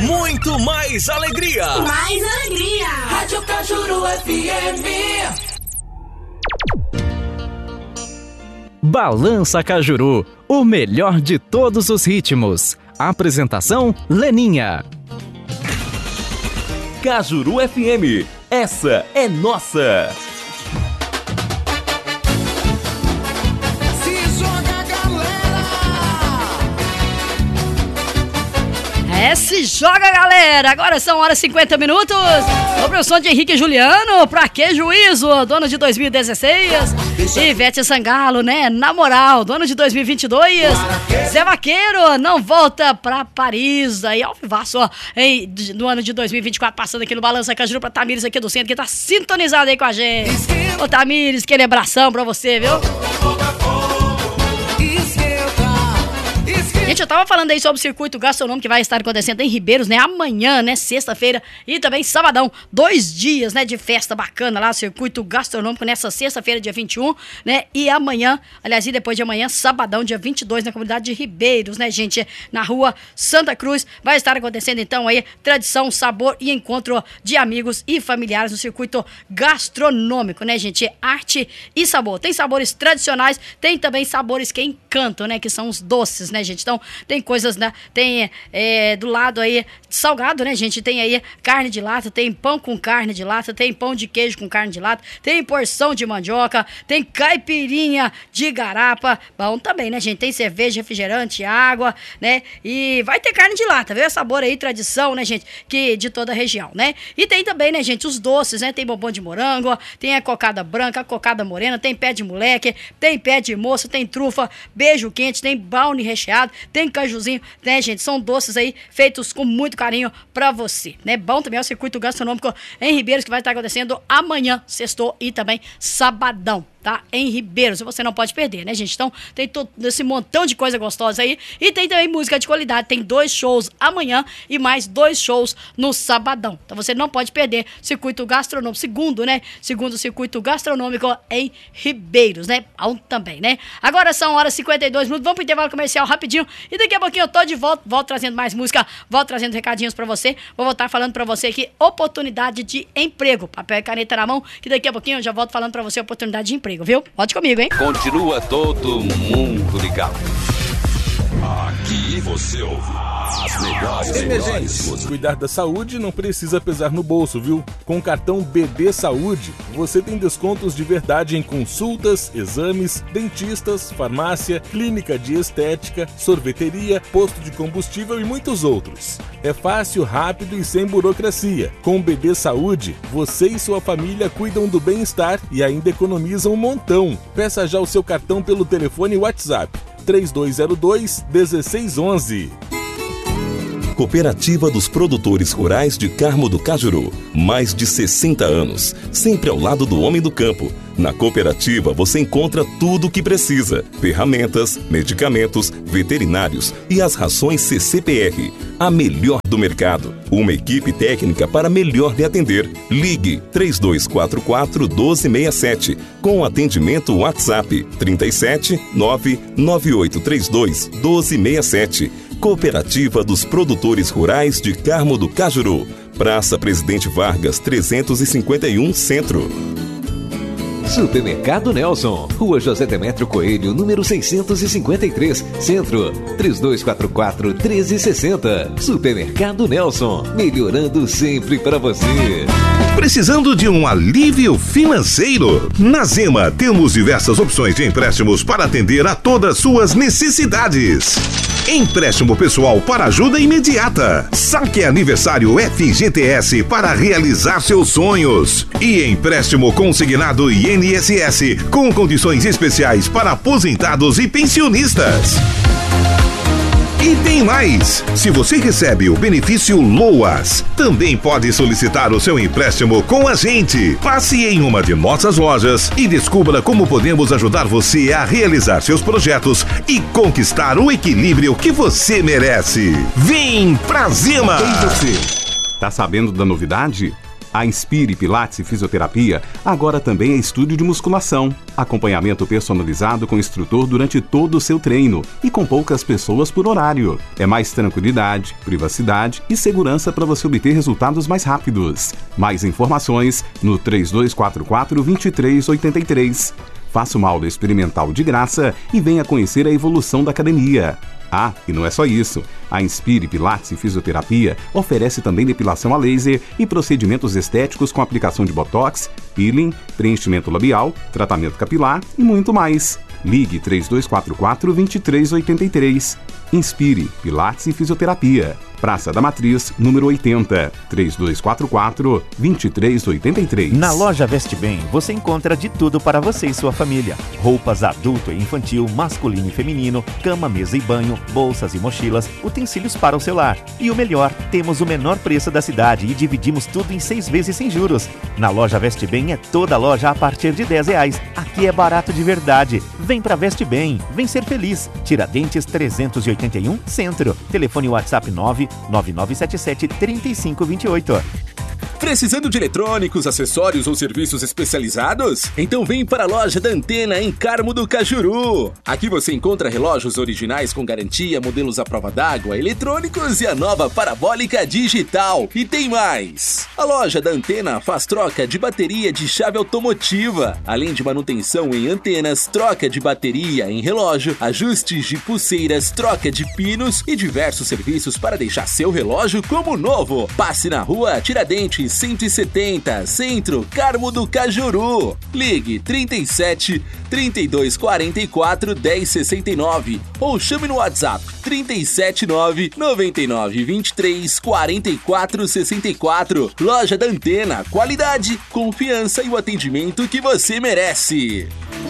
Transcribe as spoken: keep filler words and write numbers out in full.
muito mais alegria. Mais alegria. Rádio Cajuru F M. Balança Cajuru, o melhor de todos os ritmos. Apresentação, Leninha. Cajuru F M, essa é nossa. É, se joga, galera! Agora são horas e cinquenta minutos. Sobre o som de Henrique e Juliano, pra que juízo? Do ano de dois mil e dezesseis. Ivete Sangalo, né? Na moral, do ano de dois mil e vinte e dois. Zé Vaqueiro, não volta pra Paris. Aí, ao vivaço, ó, hein, no ano de dois mil e vinte e quatro, passando aqui no Balança Cajuru pra Tamires aqui do centro, que tá sintonizado aí com a gente. Ô, Tamires, aquele abração pra você, viu? Gente, eu tava falando aí sobre o circuito gastronômico que vai estar acontecendo em Ribeiros, né? Amanhã, né? Sexta-feira e também sabadão. Dois dias, né? De festa bacana lá, circuito gastronômico nessa sexta-feira, dia vinte e um, né? E amanhã, aliás, e depois de amanhã, sabadão, dia vinte e dois, na comunidade de Ribeiros, né, gente? Na rua Santa Cruz. Vai estar acontecendo, então, aí, tradição, sabor e encontro de amigos e familiares no circuito gastronômico, né, gente? Arte e sabor. Tem sabores tradicionais, tem também sabores que encantam, né? Que são os doces, né, gente? Então, tem coisas, né? Tem é, do lado aí salgado, né, gente? Tem aí carne de lata, tem pão com carne de lata, tem pão de queijo com carne de lata, tem porção de mandioca, tem caipirinha de garapa. Bom também, né, gente? Tem cerveja, refrigerante, água, né? E vai ter carne de lata, viu? É sabor aí, tradição, né, gente? Que de toda a região, né? E tem também, né, gente, os doces, né? Tem bombom de morango, tem a cocada branca, a cocada morena, tem pé de moleque, tem pé de moça, tem trufa, beijo quente, tem brownie recheado, tem cajuzinho, né, gente? São doces aí feitos com muito carinho pra você, né? Bom também é o circuito gastronômico em Ribeiros, que vai estar acontecendo amanhã, sextou e também sabadão, tá? Em Ribeiros, você não pode perder, né, gente? Então, tem todo esse montão de coisa gostosa aí. E tem também música de qualidade. Tem dois shows amanhã e mais dois shows no sabadão. Então, você não pode perder circuito gastronômico. Segundo, né? Segundo circuito gastronômico em Ribeiros, né? Bom também, né? Agora são horas e cinquenta e dois minutos. Vamos pro intervalo comercial rapidinho. E daqui a pouquinho eu tô de volta. Volto trazendo mais música. Volto trazendo recadinhos pra você. Vou voltar falando pra você aqui oportunidade de emprego. Papel e caneta na mão. Que daqui a pouquinho eu já volto falando pra você oportunidade de emprego. Viu? Pode comigo, hein? Continua todo mundo ligado. Aqui você ouve as melhores emergências. Cuidar da saúde não precisa pesar no bolso, viu? Com o cartão B D Saúde, você tem descontos de verdade em consultas, exames, dentistas, farmácia, clínica de estética, sorveteria, posto de combustível e muitos outros. É fácil, rápido e sem burocracia. Com o B D Saúde, você e sua família cuidam do bem-estar e ainda economizam um montão. Peça já o seu cartão pelo telefone WhatsApp três dois zero dois, um seis um um. Cooperativa dos Produtores Rurais de Carmo do Cajuru. Mais de sessenta anos, sempre ao lado do homem do campo. Na cooperativa você encontra tudo o que precisa: ferramentas, medicamentos, veterinários e as rações C C P R. A melhor do mercado. Uma equipe técnica para melhor lhe atender. Ligue três dois quatro quatro, um dois seis sete com atendimento WhatsApp trinta e sete, nove nove oito três dois, um dois seis sete. Cooperativa dos Produtores Rurais de Carmo do Cajuru. Praça Presidente Vargas, trezentos e cinquenta e um, Centro. Supermercado Nelson, Rua José Demétrio Coelho, número seiscentos e cinquenta e três, Centro, três dois quatro quatro, um três seis zero. Supermercado Nelson, melhorando sempre para você. Precisando de um alívio financeiro? Na Zema temos diversas opções de empréstimos para atender a todas suas necessidades. Empréstimo pessoal para ajuda imediata. Saque aniversário F G T S para realizar seus sonhos. E empréstimo consignado I N S S com condições especiais para aposentados e pensionistas. E tem mais! Se você recebe o benefício LOAS, também pode solicitar o seu empréstimo com a gente. Passe em uma de nossas lojas e descubra como podemos ajudar você a realizar seus projetos e conquistar o equilíbrio que você merece. Vem pra Zema! E você? Tá sabendo da novidade? A Inspire Pilates e Fisioterapia agora também é estúdio de musculação. Acompanhamento personalizado com instrutor durante todo o seu treino e com poucas pessoas por horário. É mais tranquilidade, privacidade e segurança para você obter resultados mais rápidos. Mais informações no três dois quatro quatro, dois três oito três. Faça uma aula experimental de graça e venha conhecer a evolução da academia. Ah, e não é só isso. A Inspire Pilates e Fisioterapia oferece também depilação a laser e procedimentos estéticos com aplicação de botox, peeling, preenchimento labial, tratamento capilar e muito mais. Ligue três dois quatro quatro, dois três oito três. Inspire Pilates e Fisioterapia. Praça da Matriz, número oitenta, três dois quatro quatro, dois três oito três. Na loja Veste Bem, você encontra de tudo para você e sua família. Roupas adulto e infantil, masculino e feminino, cama, mesa e banho, bolsas e mochilas, utensílios para o celular. E o melhor, temos o menor preço da cidade e dividimos tudo em seis vezes sem juros. Na loja Veste Bem é toda loja a partir de dez reais. Aqui é barato de verdade. Vem pra Veste Bem, vem ser feliz. Tiradentes trezentos e oitenta e um, Centro. Telefone WhatsApp nove nove nove sete sete, três cinco dois oito. Precisando de eletrônicos, acessórios ou serviços especializados? Então vem para a loja da Antena em Carmo do Cajuru. Aqui você encontra relógios originais com garantia, modelos à prova d'água, eletrônicos e a nova parabólica digital. E tem mais! A loja da Antena faz troca de bateria de chave automotiva, além de manutenção em antenas, troca de bateria em relógio, ajustes de pulseiras, troca de pinos e diversos serviços para deixar seu relógio como novo. Passe na rua Tiradentes cento e setenta, Centro, Carmo do Cajuru. Ligue trinta e sete, trinta e dois quarenta e quatro, dez sessenta e nove ou chame no WhatsApp trinta e sete nove, noventa e nove, vinte e três, quarenta e quatro sessenta e quatro. Loja da Antena, qualidade, confiança e o atendimento que você merece.